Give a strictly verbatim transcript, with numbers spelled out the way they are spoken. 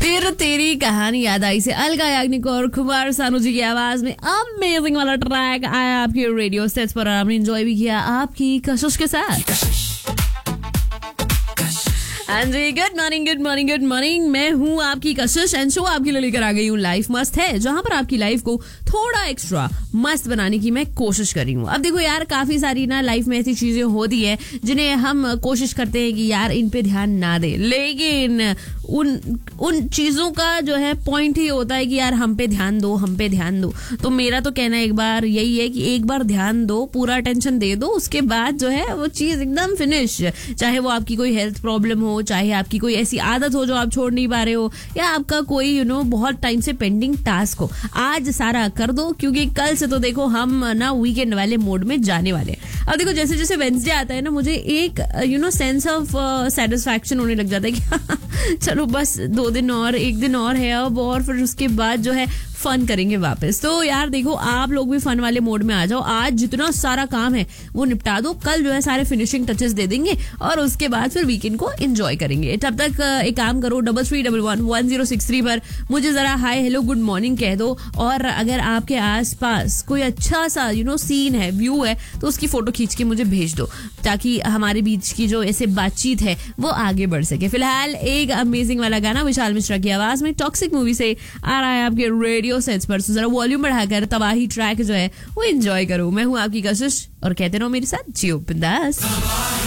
फिर तेरी कहानी याद आई से अलका याग्निक और कुमार सानू जी की आवाज में अमेजिंग वाला ट्रैक आया आपके रेडियो सेट्स पर और आपने एंजॉय भी किया आपकी कशिश के साथ। हाँ जी, good morning good morning good morning. मैं हूँ आपकी कशिश एंड शो आपके लिए लेकर आ गई हूँ लाइफ मस्त है, जहां पर आपकी लाइफ को थोड़ा एक्स्ट्रा मस्त बनाने की मैं कोशिश कर रही हूँ। अब देखो यार, काफी सारी ना लाइफ में ऐसी चीजें होती है जिन्हें हम कोशिश करते हैं कि यार इन पे ध्यान ना दे, लेकिन उन उन चीजों का जो है पॉइंट ही होता है कि यार हम पे ध्यान दो, हम पे ध्यान दो। तो मेरा तो कहना एक बार यही है कि एक बार ध्यान दो, पूरा अटेंशन दे दो, उसके बाद जो है वो चीज एकदम फिनिश। चाहे वो आपकी कोई हेल्थ प्रॉब्लम हो, चाहे आपकी कोई ऐसी आदत हो जो आप छोड़ नहीं पा रहे हो, या आपका कोई यू नो बहुत टाइम से पेंडिंग टास्क हो, आज सारा कर दो, क्योंकि कल से तो देखो हम ना वीकेंड वाले मोड में जाने वाले हैं। अब देखो जैसे जैसे वेडनेसडे आता है ना, मुझे एक you know sense of satisfaction होने लग जाता है कि चलो बस दो दिन और, एक दिन और है अब, और फिर उसके बाद जो है फन करेंगे वापस। तो यार देखो, आप लोग भी फन वाले मोड में आ जाओ। आज जितना सारा काम है वो निपटा दो, कल जो है सारे फिनिशिंग टचेस दे देंगे और उसके बाद फिर वीकेंड को एंजॉय करेंगे। तब तक एक काम करो, double three double one one zero six three पर मुझे जरा हाय हेलो गुड मॉर्निंग कह दो, और अगर आपके आसपास कोई अच्छा सा यू नो सीन है, व्यू है, तो उसकी फोटो खींच के मुझे भेज दो, ताकि हमारे बीच की जो ऐसे बातचीत है वो आगे बढ़ सके। फिलहाल एक अमेजिंग वाला गाना विशाल मिश्रा की आवाज में टॉक्सिक मूवी से आ रहा है आपके रेडियो सेट्स पर, जरा वॉल्यूम बढ़ाकर तबाही ट्रैक जो है वो एंजॉय करो। मैं हूँ आपकी कशिश और कहते रहो मेरे साथ जियो बिंदास।